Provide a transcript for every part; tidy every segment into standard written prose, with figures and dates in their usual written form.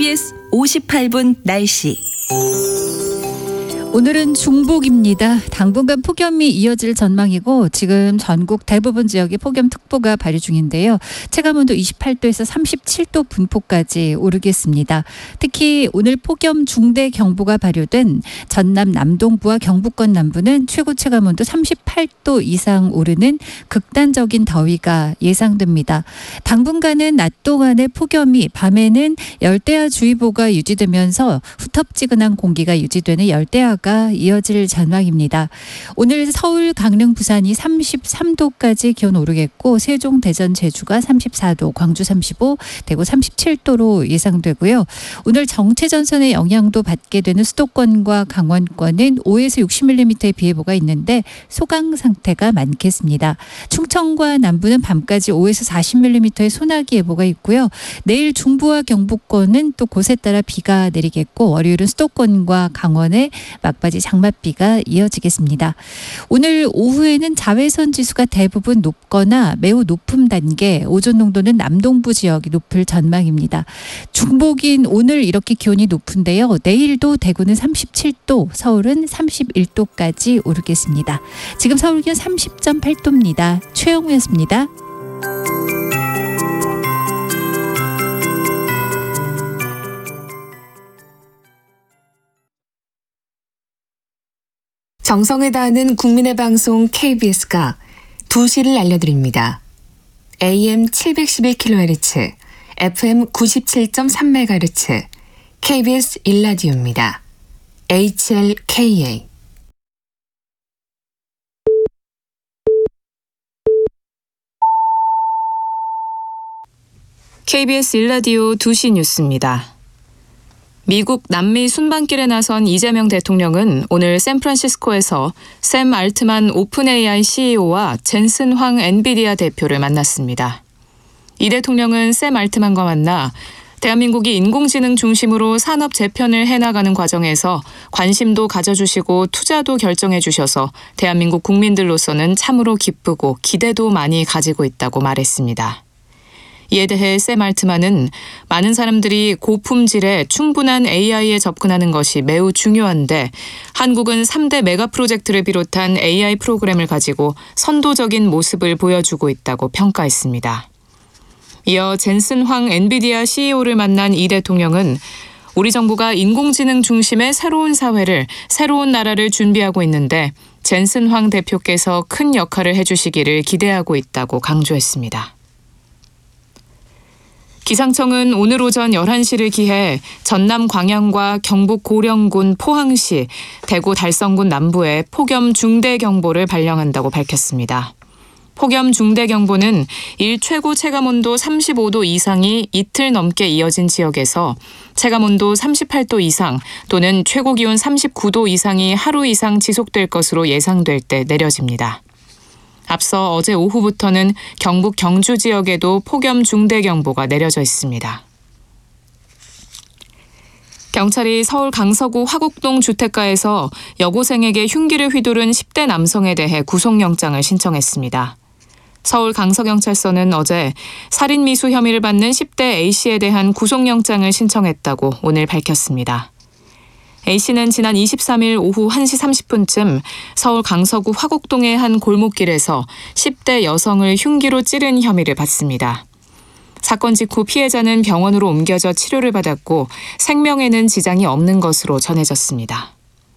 KBS 58분 날씨. 오늘은 중복입니다. 당분간 폭염이 이어질 전망이고 지금 전국 대부분 지역에 폭염특보가 발효 중인데요. 체감온도 28도에서 37도 분포까지 오르겠습니다. 특히 오늘 폭염 중대경보가 발효된 전남 남동부와 경북권 남부는 최고 체감온도 38도 이상 오르는 극단적인 더위가 예상됩니다. 당분간은 낮 동안의 폭염이 밤에는 열대야주의보가 유지되면서 후텁지근한 공기가 유지되는 열대야가 이어질 전망입니다. 오늘 서울, 강릉, 부산이 33도까지 기온 오르겠고 세종, 대전, 제주가 34도, 광주 35, 대구 37도로 예상되고요. 오늘 정체전선의 영향도 받게 되는 수도권과 강원권은 5에서 60mm의 비 예보가 있는데 소강 상태가 많겠습니다. 충청과 남부는 밤까지 5에서 40mm의 소나기 예보가 있고요. 내일 중부와 경북권은 또 곳에 따라 비가 내리겠고 월요일은 수도권과 강원에 막바지 장맛비가 이어지겠습니다. 오늘 오후에는 자외선 지수가 대부분 높거나 매우 높음 단계, 오존 농도는 남동부 지역이 높을 전망입니다. 중복인 오늘 이렇게 기온이 높은데요. 내일도 대구는 37도, 서울은 31도까지 오르겠습니다. 지금 서울 기온 30.8도입니다. 최영우였습니다. 정성을 다하는 국민의 방송 KBS가 2시를 알려드립니다. AM 711kHz, FM 97.3MHz, KBS 1라디오입니다. HLKA. KBS 1라디오 2시 뉴스입니다. 미국 남미 순방길에 나선 이재명 대통령은 오늘 샌프란시스코에서 샘 알트만 오픈 AI CEO와 젠슨 황 엔비디아 대표를 만났습니다. 이 대통령은 샘 알트만과 만나 대한민국이 인공지능 중심으로 산업 재편을 해나가는 과정에서 관심도 가져주시고 투자도 결정해 주셔서 대한민국 국민들로서는 참으로 기쁘고 기대도 많이 가지고 있다고 말했습니다. 이에 대해 샘 알트만은 많은 사람들이 고품질의 충분한 AI에 접근하는 것이 매우 중요한데 한국은 3대 메가 프로젝트를 비롯한 AI 프로그램을 가지고 선도적인 모습을 보여주고 있다고 평가했습니다. 이어 젠슨 황 엔비디아 CEO를 만난 이 대통령은 우리 정부가 인공지능 중심의 새로운 사회를, 새로운 나라를 준비하고 있는데 젠슨 황 대표께서 큰 역할을 해주시기를 기대하고 있다고 강조했습니다. 기상청은 오늘 오전 11시를 기해 전남 광양과 경북 고령군 포항시, 대구 달성군 남부에 폭염 중대경보를 발령한다고 밝혔습니다. 폭염 중대경보는 일 최고 체감온도 35도 이상이 이틀 넘게 이어진 지역에서 체감온도 38도 이상 또는 최고기온 39도 이상이 하루 이상 지속될 것으로 예상될 때 내려집니다. 앞서 어제 오후부터는 경북 경주 지역에도 폭염 중대경보가 내려져 있습니다. 경찰이 서울 강서구 화곡동 주택가에서 여고생에게 흉기를 휘두른 10대 남성에 대해 구속영장을 신청했습니다. 서울 강서경찰서는 어제 살인미수 혐의를 받는 10대 A씨에 대한 구속영장을 신청했다고 오늘 밝혔습니다. A씨는 지난 23일 오후 1시 30분쯤 서울 강서구 화곡동의 한 골목길에서 10대 여성을 흉기로 찌른 혐의를 받습니다. 사건 직후 피해자는 병원으로 옮겨져 치료를 받았고 생명에는 지장이 없는 것으로 전해졌습니다.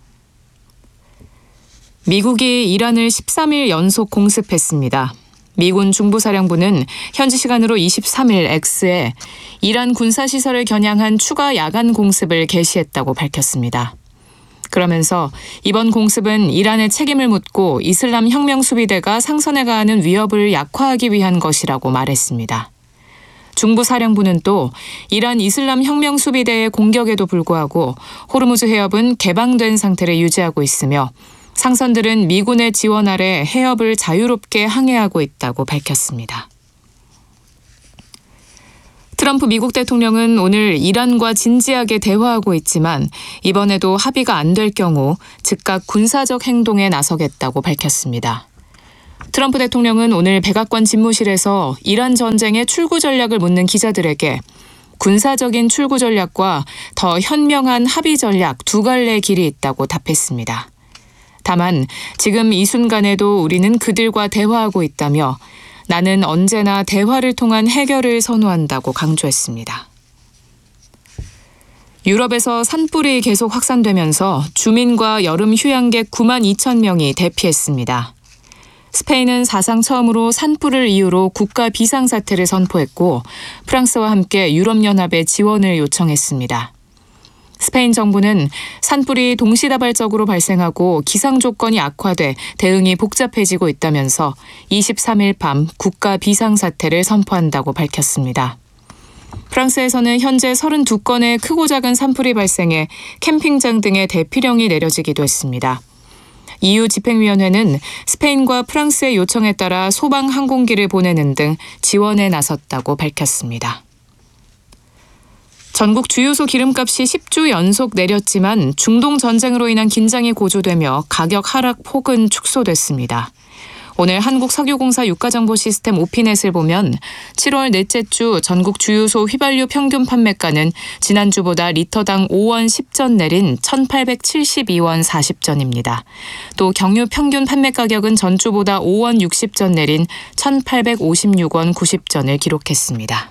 미국이 이란을 13일 연속 공습했습니다. 미군 중부사령부는 현지 시간으로 23일 X에 이란 군사시설을 겨냥한 추가 야간 공습을 개시했다고 밝혔습니다. 그러면서 이번 공습은 이란의 책임을 묻고 이슬람 혁명수비대가 상선에 가하는 위협을 약화하기 위한 것이라고 말했습니다. 중부사령부는 또 이란 이슬람 혁명수비대의 공격에도 불구하고 호르무즈 해협은 개방된 상태를 유지하고 있으며 상선들은 미군의 지원 아래 해협을 자유롭게 항해하고 있다고 밝혔습니다. 트럼프 미국 대통령은 오늘 이란과 진지하게 대화하고 있지만 이번에도 합의가 안 될 경우 즉각 군사적 행동에 나서겠다고 밝혔습니다. 트럼프 대통령은 오늘 백악관 집무실에서 이란 전쟁의 출구 전략을 묻는 기자들에게 군사적인 출구 전략과 더 현명한 합의 전략 두 갈래 길이 있다고 답했습니다. 다만 지금 이 순간에도 우리는 그들과 대화하고 있다며 나는 언제나 대화를 통한 해결을 선호한다고 강조했습니다. 유럽에서 산불이 계속 확산되면서 주민과 여름 휴양객 9만 2천 명이 대피했습니다. 스페인은 사상 처음으로 산불을 이유로 국가 비상사태를 선포했고 프랑스와 함께 유럽연합에 지원을 요청했습니다. 스페인 정부는 산불이 동시다발적으로 발생하고 기상 조건이 악화돼 대응이 복잡해지고 있다면서 23일 밤 국가 비상사태를 선포한다고 밝혔습니다. 프랑스에서는 현재 32건의 크고 작은 산불이 발생해 캠핑장 등의 대피령이 내려지기도 했습니다. EU 집행위원회는 스페인과 프랑스의 요청에 따라 소방 항공기를 보내는 등 지원에 나섰다고 밝혔습니다. 전국 주유소 기름값이 10주 연속 내렸지만 중동 전쟁으로 인한 긴장이 고조되며 가격 하락 폭은 축소됐습니다. 오늘 한국석유공사 유가정보시스템 오피넷을 보면 7월 넷째 주 전국 주유소 휘발유 평균 판매가는 지난주보다 리터당 5원 10전 내린 1,872원 40전입니다. 또 경유 평균 판매 가격은 전주보다 5원 60전 내린 1,856원 90전을 기록했습니다.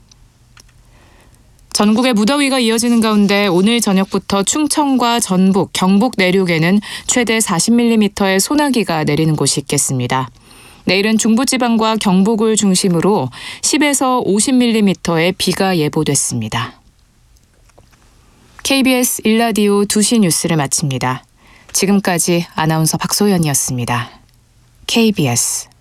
전국의 무더위가 이어지는 가운데 오늘 저녁부터 충청과 전북, 경북 내륙에는 최대 40mm의 소나기가 내리는 곳이 있겠습니다. 내일은 중부지방과 경북을 중심으로 10에서 50mm의 비가 예보됐습니다. KBS 1라디오 2시 뉴스를 마칩니다. 지금까지 아나운서 박소연이었습니다. KBS